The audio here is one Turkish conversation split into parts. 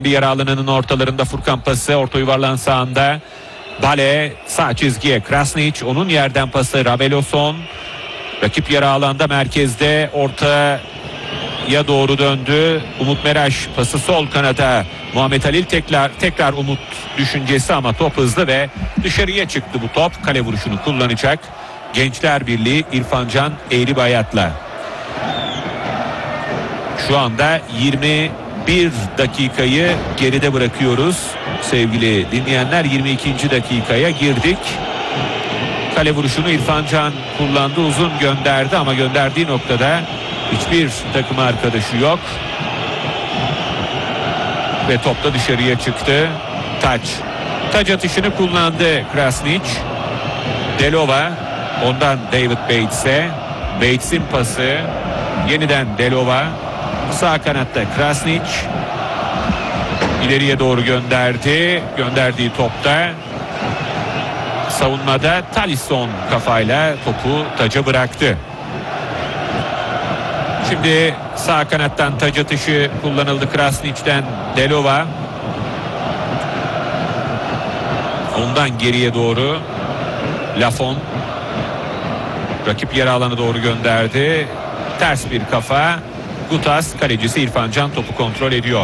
Yer alanının ortalarında Furkan pası, orta yuvarlağın sağında Bale, sağ çizgiye Krasnić, onun yerden pası Raveloson, rakip yarı alanda merkezde ortaya doğru döndü. Umut Meraş pası sol kanada, Muhammed Halil tekrar Umut düşüncesi ama top hızlı ve dışarıya çıktı bu top. Kale vuruşunu kullanacak Gençler Birliği İrfan Can Eğribayat'la. Şu anda 21 dakikayı geride bırakıyoruz sevgili dinleyenler. 22. dakikaya girdik. Kale vuruşunu İrfan Can kullandı, uzun gönderdi ama gönderdiği noktada hiçbir takım arkadaşı yok. Ve top da dışarıya çıktı. Taç atışını kullandı Krasnić. Delova, ondan David Bates'e. Bates'in pası, yeniden Delova. Sağ kanatta Krasnić ileriye doğru gönderdi. Gönderdiği topta savunmada Talisson kafayla topu Taç'a bıraktı. Şimdi sağ kanattan taç atışı kullanıldı Krasnić'ten Delova. Ondan geriye doğru Lafon. Rakip yarı alana doğru gönderdi. Ters bir kafa. Gutas, kalecisi İrfan Can topu kontrol ediyor.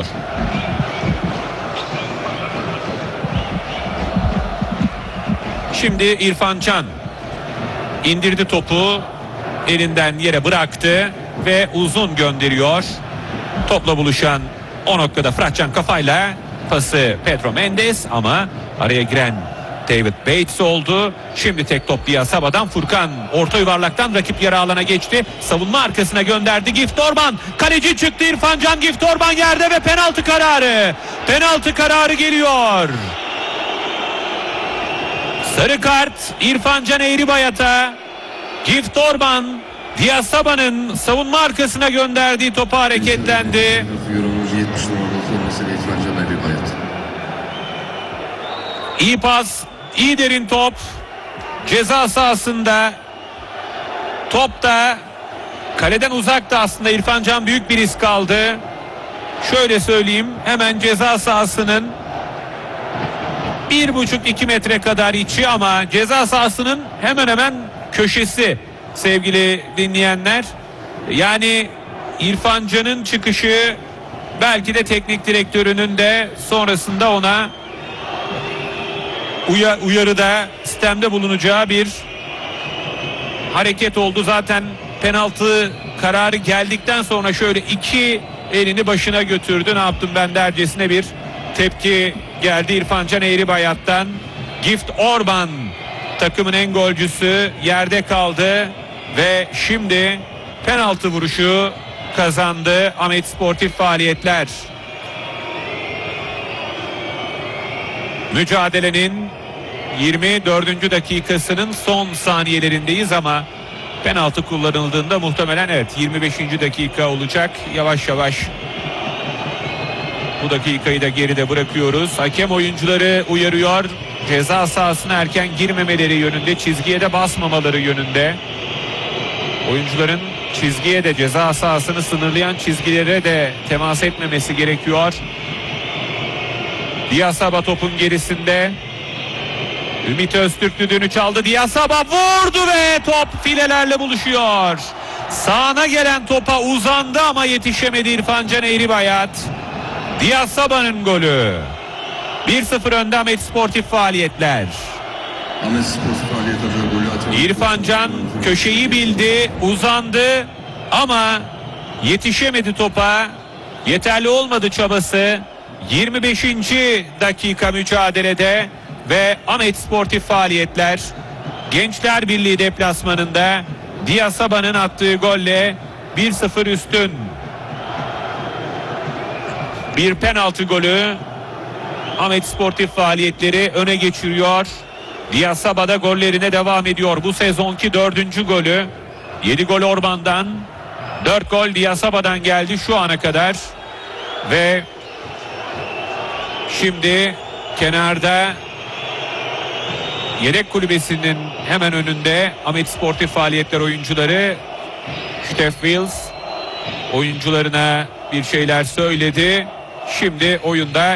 Şimdi İrfan Can indirdi topu, elinden yere bıraktı ve uzun gönderiyor. Topla buluşan o noktada Fıratcan kafayla pası Pedro Mendes ama araya giren David Bates oldu. Şimdi tek top Diasaba'dan, Furkan orta yuvarlaktan rakip yarı alana geçti. Savunma arkasına gönderdi Gift Orban. Kaleci çıktı İrfan Can, Gift Orban yerde ve penaltı kararı. Penaltı kararı geliyor. Sarı kart İrfan Can Eğribayat'a. Gift Orban Diasaba'nın savunma arkasına gönderdiği topa hareketlendi. İyi pas, iyi derin top. Ceza sahasında. Top da kaleden uzakta aslında. İrfan Can büyük bir risk aldı. Şöyle söyleyeyim, hemen ceza sahasının 1,5-2 metre kadar içi ama ceza sahasının hemen hemen köşesi sevgili dinleyenler. Yani İrfan Can'ın çıkışı belki de teknik direktörünün de sonrasında ona uyarıda, sistemde bulunacağı bir hareket oldu. Zaten penaltı kararı geldikten sonra şöyle iki elini başına götürdü. Ne yaptım ben dercesine bir tepki geldi İrfan Can Eğribayat'tan. Gift Orban takımın en golcüsü yerde kaldı ve şimdi penaltı vuruşu kazandı Ahmet Sportif Faaliyetler. Mücadelenin 24. dakikasının son saniyelerindeyiz ama penaltı kullanıldığında muhtemelen 25. dakika olacak. Yavaş yavaş bu dakikayı da geride bırakıyoruz. Hakem oyuncuları uyarıyor. Ceza sahasına erken girmemeleri yönünde, çizgiye de basmamaları yönünde. Oyuncuların çizgiye de, ceza sahasını sınırlayan çizgilere de temas etmemesi gerekiyor. Diasaba topun gerisinde. Ümit Öztürk düdüğünü çaldı. Diasaba vurdu ve top filelerle buluşuyor. Sağına gelen topa uzandı ama yetişemedi İrfan Can Eğribayat. Diasaba'nın golü. 1-0 önde Ahmet Sportif Faaliyetler. İrfan Can köşeyi bildi, uzandı ama yetişemedi topa. Yeterli olmadı çabası. 25. dakika mücadelede ve Ahmet Sportif Faaliyetler Gençler Birliği deplasmanında Diasaba'nın attığı golle 1-0 üstün. Bir penaltı golü Ahmet Sportif Faaliyetleri öne geçiriyor. Diasaba'da gollerine devam ediyor. Bu sezonki 4. golü. 7 gol Orban'dan, 4 gol Diasaba'dan geldi şu ana kadar. Ve şimdi kenarda yedek kulübesinin hemen önünde Ahmet Sportif Faaliyetler oyuncuları. Steff Wills oyuncularına bir şeyler söyledi. Şimdi oyunda